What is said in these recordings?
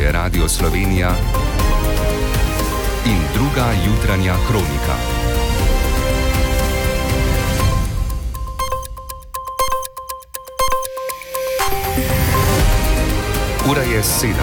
je Radio Slovenija in druga jutranja kronika. Ura je 7.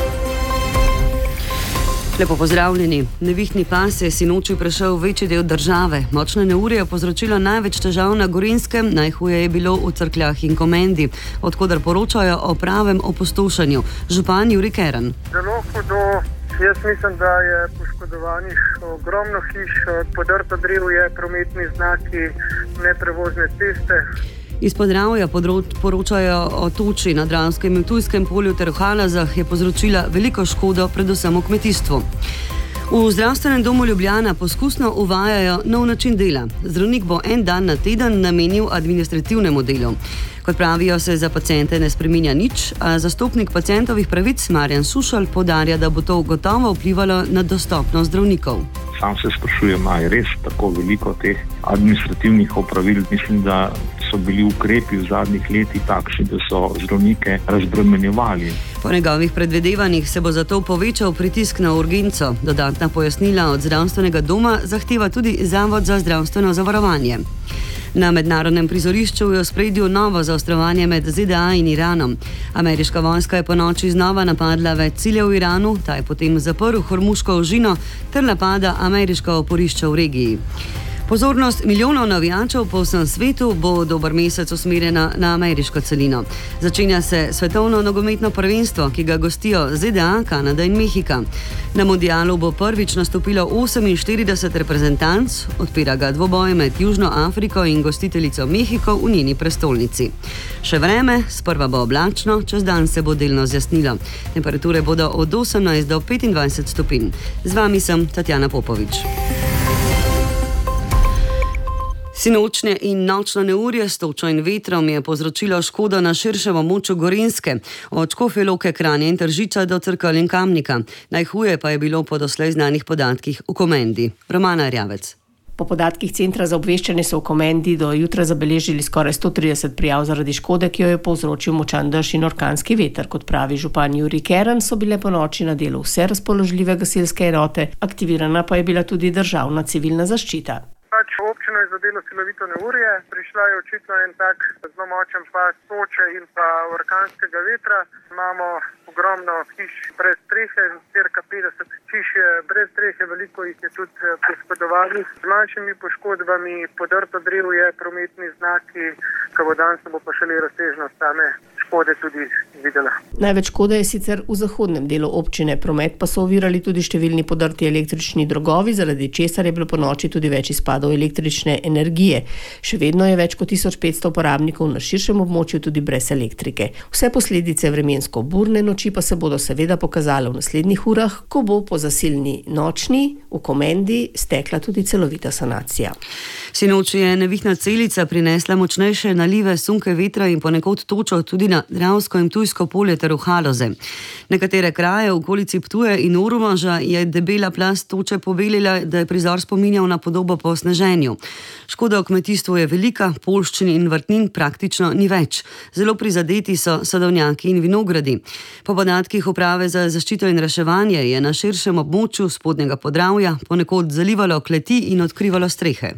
Lepo pozdravljeni. Nevihtni pas je sinoči prešel večji del države. Močne neurje je povzročilo največ težav na Gorenjskem, najhuje je bilo v Cerkljah in Komendi, odkoder poročajo o pravem opustošenju. Župan Jurij Keren. Zelo hudo. Jaz mislim, da je poškodovanih ogromno hiš, podrto drevje, prometni znaki, neprevozne ceste. Iz Podravja poročajo o toči na Dravskem in Ptujskem polju ter v Halazah je povzročila veliko škodo, predvsem v kmetijstvu. V zdravstvenem domu Ljubljana poskusno uvajajo nov način dela. Zdravnik bo en dan na teden namenil administrativnemu delu. Kot pravijo, se za paciente ne spreminja nič, a zastopnik pacientovih pravic Marjan Sušelj poudarja, da bo to gotovo vplivalo na dostopnost zdravnikov. Sam se sprašujem, ali je res tako veliko teh administrativnih opravil. Mislim, da so bili ukrepi v zadnjih letih takšni, da so zdravnike razbremenjevali. Po njegovih predvidevanjih se bo zato povečal pritisk na urgenco. Dodatna pojasnila od zdravstvenega doma zahteva tudi Zavod za zdravstveno zavarovanje. Na mednarodnem prizorišču je v ospredju novo zaostrovanje med ZDA in Iranom. Ameriška vojska je ponoči znova napadla več ciljev v Iranu, ta je potem zaprl Hormuško ožino ter napada ameriška oporišča v regiji. Pozornost milijonov navijačev po vsem svetu bo dober mesec usmerjena na ameriško celino. Začenja se svetovno nogometno prvenstvo, ki ga gostijo ZDA, Kanada in Mehika. Na mundialu bo prvič nastopilo 48 reprezentanc, odpira ga dvoboj med Južno Afriko in gostiteljico Mehiko v njeni prestolnici. Še vreme, sprva bo oblačno, čez dan se bo delno zjasnilo. Temperature bodo od 18 do 25 stopinj. Z vami sem Tatjana Popovič. Sinočnje in nočno neurje s točo in vetrom je povzročilo škodo na širšem območju Gorenjske, od Škofje Loke, Kranja in Tržiča do Cerkelj in Kamnika. Najhuje pa je bilo po doslej znanih podatkih v Komendi. Romana Rjavec. Po podatkih Centra za obveščanje so v Komendi do jutra zabeležili skoraj 130 prijav zaradi škode, ki jo je povzročil močan dež in orkanski veter. Kot pravi župan Jurij Keren, so bile po noči na delu vse razpoložljive gasilske enote, aktivirana pa je bila tudi državna civilna zaščita. Občina je zadelo silovito neurje, prišla je očitno en tak zelo močen pas toče in pa orkanskega vetra. Imamo ogromno hiš brez strehe, cirka 50 hiš je brez strehe, veliko jih je tudi poškodovanih. Z manjšimi poškodbami, podrto drevje, prometni znaki, dan se bo pa šele razsežnost same škode tudi videla. Največ škode je sicer v zahodnem delu občine, promet pa so ovirali tudi številni podrti električni drogovi, zaradi česar je bilo po noči tudi več izpadov električne energije. Še vedno je več kot 1500 uporabnikov na širšem območju tudi brez elektrike. Vse posledice vremensko burne noči pa se bodo seveda pokazale v naslednjih urah, ko bo po zasilni nočni v Komendi stekla tudi celovita sanacija. Sinoči je nevihtna celica prinesla močnejše nalive sunke vetra in ponekod točo tudi na Dravsko in Ptujsko polje ter v Haloze. Nekatere kraje v okolici Ptuja in Ormoža je debela plast toče pobelila, da je prizor spominjal na podobo po sneženju. Škoda v kmetijstvu je velika, poljščin in vrtnin praktično ni več. Zelo prizadeti so sadovnjaki in vinogradi. Po podatkih Uprave za zaščito in reševanje je na širšem območju spodnjega Podravja ponekod zalivalo kleti in odkrivalo strehe.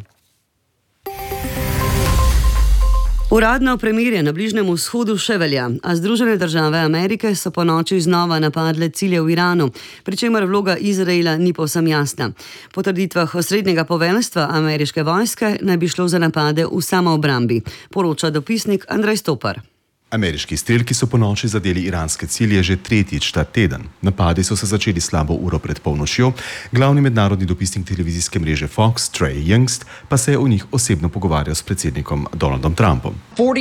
Uradno premirje na Bližnjem vzhodu še velja, a Združene države Amerike so po noči znova napadle cilje v Iranu, pri čemer vloga Izraela ni povsem jasna. Po trditvah osrednjega poveljstva ameriške vojske naj bi šlo za napade v samoobrambi, poroča dopisnik Andrej Stopar. Ameriški strelki so po noči zadeli iranske cilje že tretjič ta teden. Napadi so se začeli slabo uro pred polnočjo, glavni mednarodni dopisnik televizijske mreže Fox, Trey Youngst, pa se je o njih osebno pogovarjal s predsednikom Donaldom Trumpom.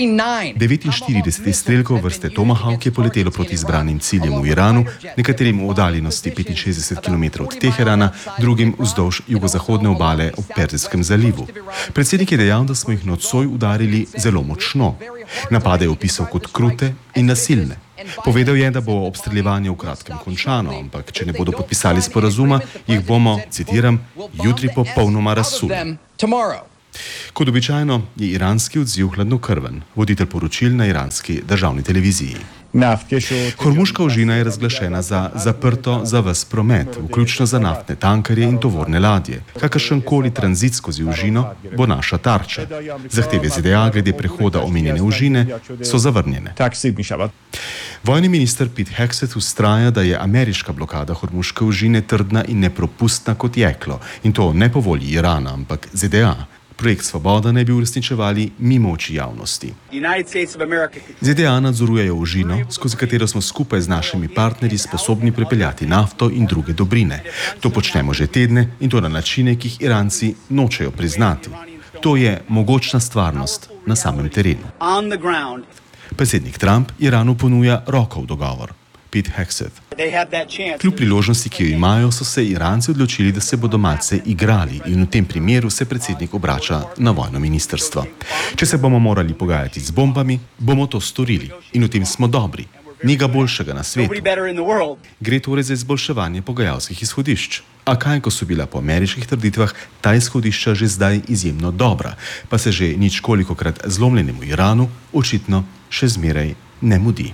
49 strelkov vrste Tomahawk je poletelo proti izbranim ciljem v Iranu, nekaterim v oddaljenosti 65 km od Teherana, drugim vzdolž jugozahodne obale ob Perzijskem zalivu. Predsednik je dejal, da smo jih nocoj udarili zelo močno. Napade je opisal kot krute in nasilne. Povedal je, da bo obstreljevanje v kratkem končano, ampak če ne bodo podpisali sporazuma, jih bomo, citiram, jutri popolnoma razsuli. Kot običajno je iranski odziv hladnokrven, voditelj poročil na iranski državni televiziji. Hormuška ožina je razglašena za zaprto za ves promet, vključno za naftne tankerje in tovorne ladje. Kakršenkoli tranzit skozi ožino bo naša tarča. Zahteve ZDA glede prehoda omenjene ožine so zavrnjene. Vojni minister Pete Hegseth vztraja, da je ameriška blokada hormuške ožine trdna in nepropustna kot jeklo, in to ne po volji Irana, ampak ZDA. Projekt Svoboda naj bi uresničevali mimo oči javnosti. ZDA nadzorujejo ožino, skozi katero smo skupaj z našimi partnerji sposobni prepeljati nafto in druge dobrine. To počnemo že tedne in to na načine, ki jih Iranci nočejo priznati. To je mogočna stvarnost na samem terenu. Predsednik Trump Iranu ponuja roko v dogovor. Pete Hegseth. Kljub priložnosti, ki jo imajo, so se Iranci odločili, da se bodo malce igrali in v tem primeru se predsednik obrača na vojno ministrstvo. Če se bomo morali pogajati z bombami, bomo to storili in v tem smo dobri. Ni ga boljšega na svetu. Gre torej za izboljševanje pogajalskih izhodišč. A kaj, ko so bila po ameriških trditvah ta izhodišča že zdaj izjemno dobra, pa se že ničkolikokrat zlomljenemu Iranu očitno še zmeraj ne mudi.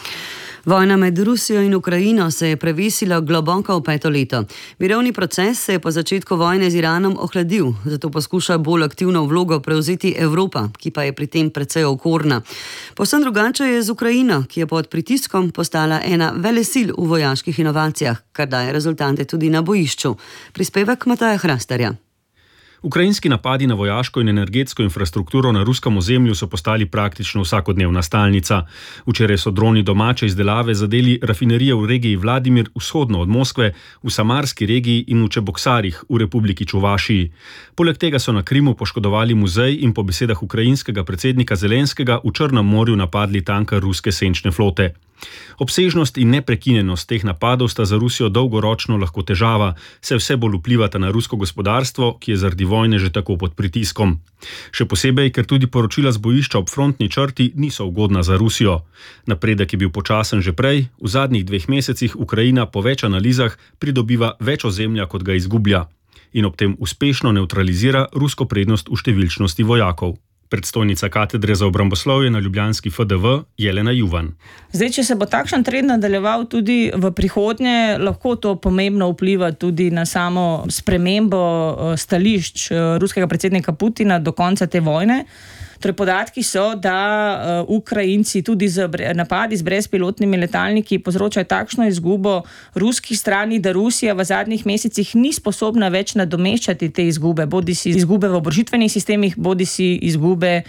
Vojna med Rusijo in Ukrajino se je prevesila globoko v 5. leto. Mirovni proces se je po začetku vojne z Iranom ohladil, zato poskuša bolj aktivno vlogo prevzeti Evropa, ki pa je pri tem precej okorna. Povsem drugače je z Ukrajino, ki je pod pritiskom postala ena velesil v vojaških inovacijah, kar daje rezultate tudi na bojišču. Prispevek Mataja Hrastarja. Ukrajinski napadi na vojaško in energetsko infrastrukturo na ruskem ozemlju so postali praktično vsakodnevna stalnica. Včeraj so droni domače izdelave zadeli rafinerije v regiji Vladimir vzhodno od Moskve, v Samarski regiji in v Čeboksarjih v Republiki Čuvašiji. Poleg tega so na Krimu poškodovali muzej in po besedah ukrajinskega predsednika Zelenskega v Črnem morju napadli tanker ruske senčne flote. Obsežnost in neprekinjenost teh napadov sta za Rusijo dolgoročno lahko težava, saj vse bolj vplivata na rusko gospodarstvo, ki je zaradi vojne že tako pod pritiskom. Še posebej, ker tudi poročila z bojišča ob frontni črti niso ugodna za Rusijo. Napredek je bil počasen že prej, v zadnjih 2 mesecih Ukrajina po več analizah pridobiva več ozemlja, kot ga izgublja. In ob tem uspešno nevtralizira rusko prednost v številčnosti vojakov. Predstojnica katedre za obramboslovje na ljubljanski FDV Jelena Juvan. Zdaj, če se bo takšen trend nadaljeval tudi v prihodnje, lahko to pomembno vpliva tudi na samo spremembo stališč ruskega predsednika Putina do konca te vojne. Torej, podatki so, da Ukrajinci tudi z napadi z brezpilotnimi letalniki povzročajo takšno izgubo ruski strani, da Rusija v zadnjih mesecih ni sposobna več nadomeščati te izgube, bodisi izgube v oborožitvenih sistemih, bodisi izgube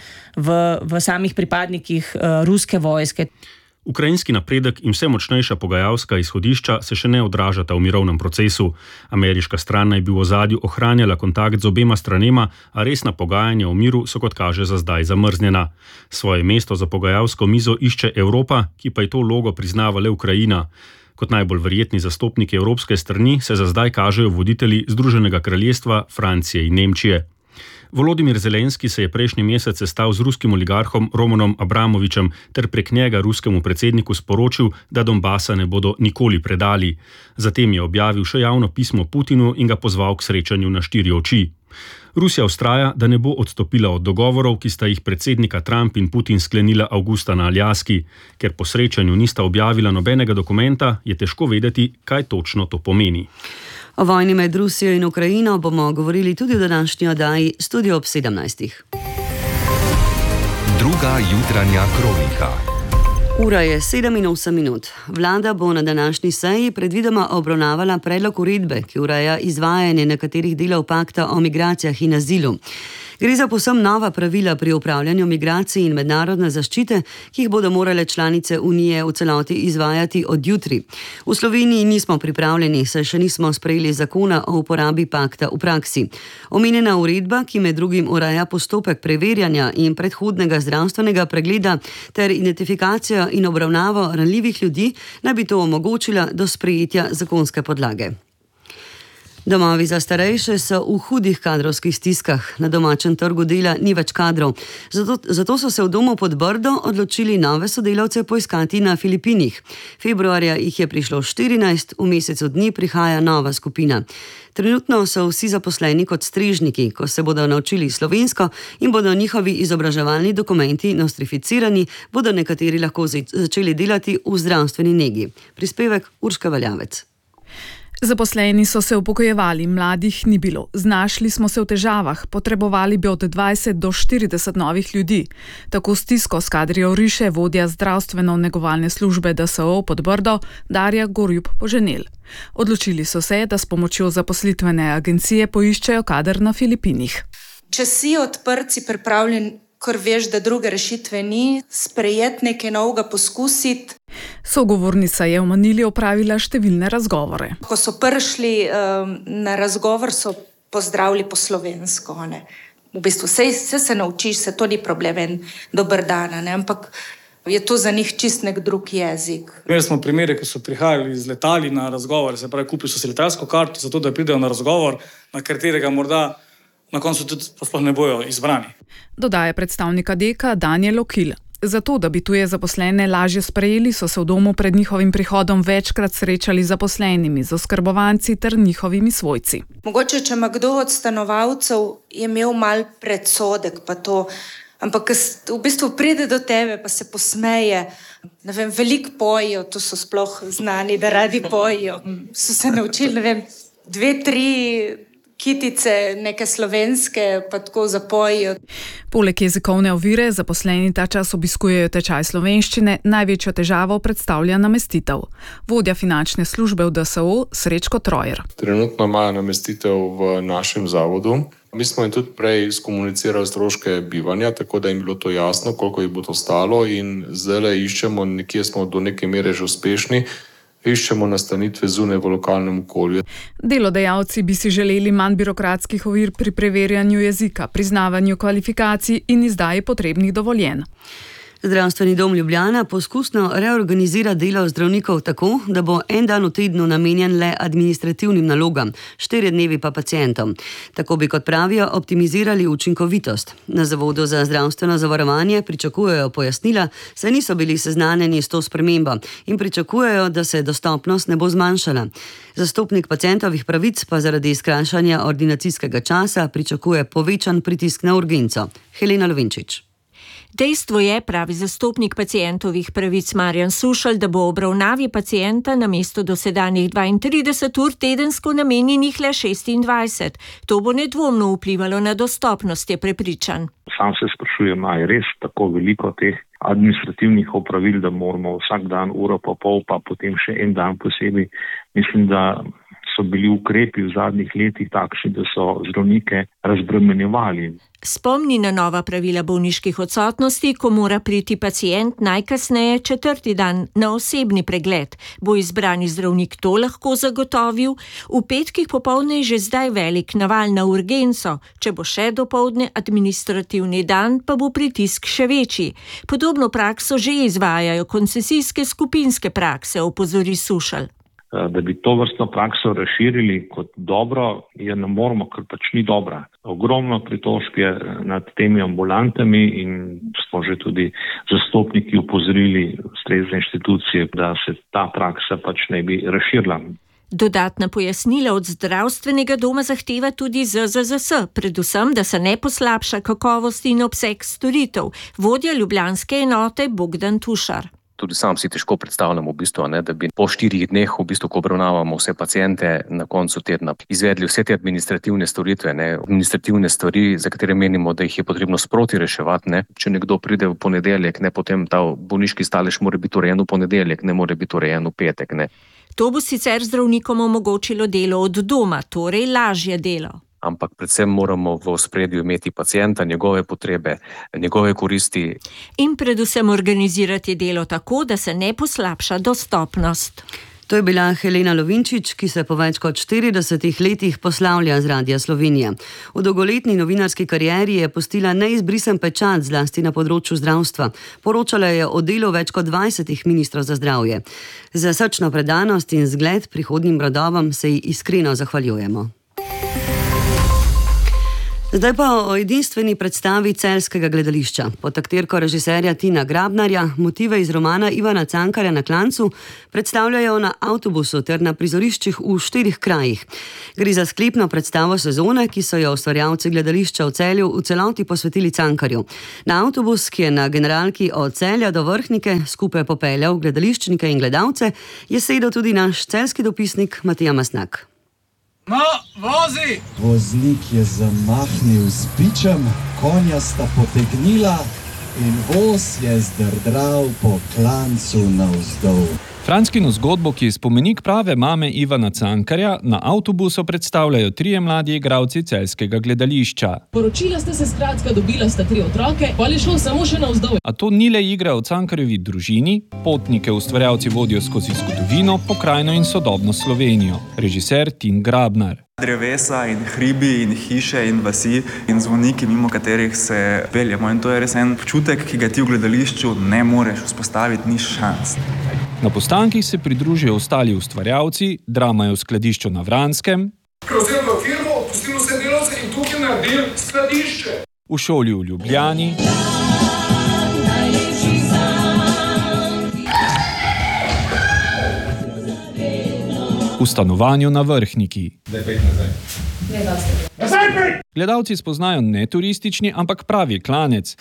v samih pripadnikih ruske vojske. Ukrajinski napredek in vse močnejša pogajalska izhodišča se še ne odražata v mirovnem procesu. Ameriška stran naj bi v ozadju ohranjala kontakt z obema stranema, a resna pogajanja o miru so kot kaže za zdaj zamrznjena. Svoje mesto za pogajalsko mizo išče Evropa, ki pa je to vlogo priznava le Ukrajina. Kot najbolj verjetni zastopniki evropske strani se za zdaj kažejo voditelji Združenega kraljestva, Francije in Nemčije. Volodimir Zelenski se je prejšnji mesec sestal z ruskim oligarhom Romanom Abramovičem ter prek njega ruskemu predsedniku sporočil, da Donbasa ne bodo nikoli predali. Zatem je objavil še javno pismo Putinu in ga pozval k srečanju na 4 oči. Rusija vztraja, da ne bo odstopila od dogovorov, ki sta jih predsednika Trump in Putin sklenila avgusta na Aljaski. Ker po srečanju nista objavila nobenega dokumenta, je težko vedeti, kaj točno to pomeni. O vojni med Rusijo in Ukrajino bomo govorili tudi v današnji oddaji Studio ob 17. Druga jutranja kronika. Ura je 7:08. Vlada bo na današnji seji predvidoma obravnavala predlog uredbe, ki ureja izvajanje nekaterih delov pakta o migracijah in azilu. Gre za povsem nova pravila pri upravljanju migracij in mednarodne zaščite, ki jih bodo morale članice Unije v celoti izvajati od jutri. V Sloveniji nismo pripravljeni, saj še nismo sprejeli zakona o uporabi pakta v praksi. Omenjena uredba, ki med drugim ureja postopek preverjanja in predhodnega zdravstvenega pregleda ter identifikacijo in obravnavo ranljivih ljudi, naj bi to omogočila do sprejetja zakonske podlage. Domovi za starejše so v hudih kadrovskih stiskah. Na domačem trgu dela ni več kadrov. Zato so se v domu pod Brdo odločili nove sodelavce poiskati na Filipinih. Februarja jih je prišlo 14, v mesecu dni prihaja nova skupina. Trenutno so vsi zaposleni kot strežniki. Ko se bodo naučili slovensko in bodo njihovi izobraževalni dokumenti nostrificirani, bodo nekateri lahko začeli delati v zdravstveni negi. Prispevek Urška Valjavec. Zaposleni so se upokojevali, mladih ni bilo. Znašli smo se v težavah, potrebovali bi od 20 do 40 novih ljudi. Tako stisko s kadrijo riše vodja zdravstveno-negovalne službe DSO pod Brdo, Darja Gorjup-Poženel. Odločili so se, da s pomočjo zaposlitvene agencije poiščejo kader na Filipinih. Če si odprt, si pripravljen, ker veš, da druge rešitve ni, sprejeti nekaj novega, poskusiti. Sogovornica je v Manili opravila številne razgovore. Ko so prišli na razgovor, so pozdravili po slovensko. Ne? V bistvu vse se naučiš, se to ni problem, dober dan, ne? Ampak je to za njih čist nek drug jezik. Imeli smo primere, ko so prihajali z letali na razgovor, se pravi, kupili so si letalsko karto, zato da pridejo na razgovor, na katerega morda na koncu tudi sploh ne bojo izbrani. Dodaja predstavnika Deka Daniel Okil. Zato, da bi tuje zaposlene lažje sprejeli, so se v domu pred njihovim prihodom večkrat srečali z zaposlenimi, z oskrbovanci ter njihovimi svojci. Mogoče, če ima kdo od stanovalcev, je imel mal predsodek pa to, ampak v bistvu pride do tebe pa se posmeje. Ne vem, veliko pojijo, to so sploh znani, da radi pojijo. So se naučili, ne vem, 2-3 kitice, neke slovenske, pa tako zapojijo. Poleg jezikovne ovire zaposleni ta čas obiskujejo tečaj slovenščine, največjo težavo predstavlja namestitev. Vodja finančne službe v DSO Srečko Trojer. Trenutno imajo namestitev v našem zavodu. Mi smo jim tudi prej skomunicirali stroške bivanja, tako da jim bilo to jasno, koliko jih bo to stalo, in zdaj iščemo, nekje smo do neke mere že uspešni, iščemo nastanitve zunaj v lokalnem okolju. Delodajalci bi si želeli manj birokratskih ovir pri preverjanju jezika, priznavanju kvalifikacij in izdaji potrebnih dovoljenj. Zdravstveni dom Ljubljana poskusno reorganizira delo zdravnikov tako, da bo en dan v tednu namenjen le administrativnim nalogam, 4 dnevi pa pacientom. Tako bi, kot pravijo, optimizirali učinkovitost. Na Zavodu za zdravstveno zavarovanje pričakujejo pojasnila, saj niso bili seznanjeni s to spremembo in pričakujejo, da se dostopnost ne bo zmanjšala. Zastopnik pacientovih pravic pa zaradi skrajšanja ordinacijskega časa pričakuje povečan pritisk na urgenco. Helena Lovinčič. Dejstvo je, pravi zastopnik pacientovih pravic Marjan Sušelj, da bo obravnavi pacienta namesto dosedanjih 32 ur tedensko namenjenih le 26. To bo nedvomno vplivalo na dostopnost, je prepričan. Sam se sprašujem, ali je res tako veliko teh administrativnih opravil, da moramo vsak dan uro pa pol, pa potem še en dan posebej. Mislim, da so bili ukrepi v zadnjih letih takšni, da so zdravnike razbremenjevali. Spomni na nova pravila bolniških odsotnosti, ko mora priti pacient najkasneje 4. dan na osebni pregled. Bo izbrani zdravnik to lahko zagotovil? V petkih popoldne je že zdaj velik naval na urgenco. Če bo še dopoldne administrativni dan, pa bo pritisk še večji. Podobno prakso že izvajajo koncesijske skupinske prakse, opozori Sušelj. Da bi to vrstno prakso razširili kot dobro, je ne moramo, ker pač ni dobra. Ogromno pritožb je nad temi ambulantami in smo že tudi zastopniki opozorili ustrezne inštitucije, da se ta praksa pač ne bi razširila. Dodatna pojasnila od zdravstvenega doma zahteva tudi ZZZS, predvsem, da se ne poslabša kakovost in obseg storitev. Vodja ljubljanske enote Bogdan Tušar. Tudi sam si težko predstavljam, da bi po 4 dneh, ko obravnavamo vse paciente, na koncu tedna izvedli vse te administrativne storitve, administrativne stvari, za katere menimo, da jih je potrebno sproti reševati. Če nekdo pride v ponedeljek, potem ta bolniški stalež mora biti urejen v ponedeljek, ne more biti urejen v petek. To bo sicer zdravnikom omogočilo delo od doma, torej lažje delo. Ampak predvsem moramo v ospredju imeti pacienta, njegove potrebe, njegove koristi. In predvsem organizirati delo tako, da se ne poslabša dostopnost. To je bila Helena Lovinčič, ki se po več kot 40 letih poslavlja z Radia Slovenija. V dolgoletni novinarski karieri je pustila neizbrisen pečat zlasti na področju zdravstva. Poročala je o delu več kot 20 ministrov za zdravje. Za srčno predanost in zgled prihodnjim rodovom se ji iskreno zahvaljujemo. Zdaj pa o edinstveni predstavi celjskega gledališča. Pod taktirko režiserja Tina Grabnarja motive iz romana Ivana Cankarja Na klancu predstavljajo na avtobusu ter na prizoriščih v 4 krajih. Gre za sklepno predstavo sezone, ki so jo ustvarjalci gledališča v Celju v celoti posvetili Cankarju. Na avtobus, ki je na generalki od Celja do Vrhnike skupaj popeljal gledališčnike in gledalce, je sedel tudi naš celjski dopisnik Matija Masnak. No, vozi! Voznik je zamahnil z bičem, konja sta potegnila in voz je zdrdral po klancu navzdol. Franckino zgodbo, ki je spomenik prave mame Ivana Cankarja, na avtobusu predstavljajo 3 mladi igralci celjskega gledališča. Poročila sta se skratka, dobila sta 3 otroke, pa je šlo samo še navzdol. A to ni le igra o Cankarjevi družini, potnike ustvarjalci vodijo skozi zgodovino, pokrajino in sodobno Slovenijo. Režiser Tin Grabnar. Drevesa in hribi in hiše in vasi in zvoniki, mimo katerih se peljemo. In to je res en občutek, ki ga ti v gledališču ne moreš vzpostaviti, ni šans. Na postankih se pridružijo ostali ustvarjalci, drama je v skladišču na Vranskem, Prevzel v firmo, odpustil vse delavce in tukaj naredil skladišče. v šoli v Ljubljani, v stanovanju na Vrhniki. Gledalci spoznajo ne turistični, ampak pravi klanec.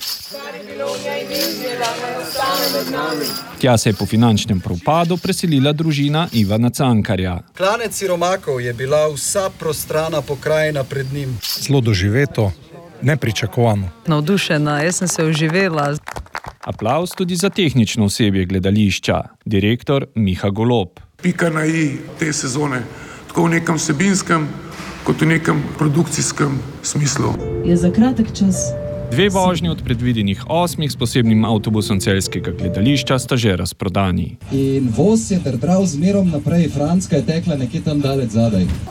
Tja se je po finančnem propadu preselila družina Ivana Cankarja. Klanec siromakov je bila vsa prostrana pokrajina pred njim. Zelo doživeto, nepričakovano. Navdušena, jaz sem se uživela. Aplavz tudi za tehnično osebje gledališča, direktor Miha Golob. Pika na i te sezone, tako v nekem vsebinskem, kot v nekem produkcijskem smislu. Je za kratek čas. 2 vožnje od predvidenih 8 s posebnim avtobusom celjskega gledališča sta že razprodani. In voz je drdral zmerom naprej, Franska je tekla nekje tam daleč zadaj.